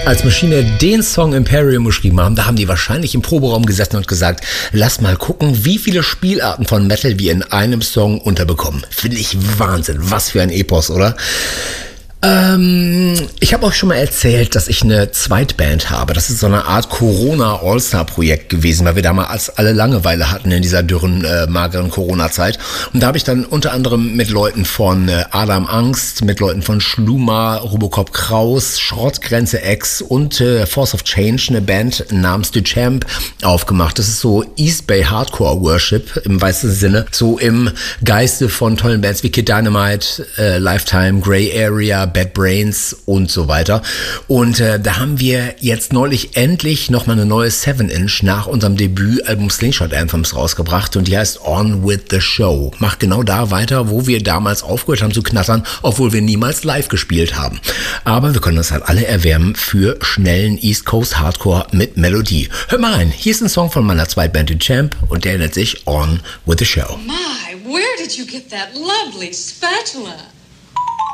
Als Machine den Song Imperium geschrieben haben, da haben die wahrscheinlich im Proberaum gesessen und gesagt, lass mal gucken, wie viele Spielarten von Metal wir in einem Song unterbekommen. Finde ich Wahnsinn. Was für ein Epos, oder? Ich habe euch schon mal erzählt, dass ich eine Zweitband habe. Das ist so eine Art Corona-All-Star-Projekt gewesen, weil wir damals alle Langeweile hatten in dieser dürren, mageren Corona-Zeit. Und da habe ich dann unter anderem mit Leuten von Adam Angst, mit Leuten von Schluma, Robocop Kraus, Schrottgrenze X und Force of Change, eine Band namens The Champ, aufgemacht. Das ist so East Bay Hardcore Worship im weitesten Sinne, so im Geiste von tollen Bands wie Kid Dynamite, Lifetime, Grey Area, Bad Brains und so weiter. Und da haben wir jetzt neulich endlich nochmal eine neue 7-Inch nach unserem Debütalbum Slingshot Anthems rausgebracht und die heißt On With The Show. Macht genau da weiter, wo wir damals aufgehört haben zu knattern, obwohl wir niemals live gespielt haben. Aber wir können uns halt alle erwärmen für schnellen East Coast Hardcore mit Melodie. Hört mal rein, hier ist ein Song von meiner Zweitband The Champ und der nennt sich On With The Show. My, where did you get that lovely spatula?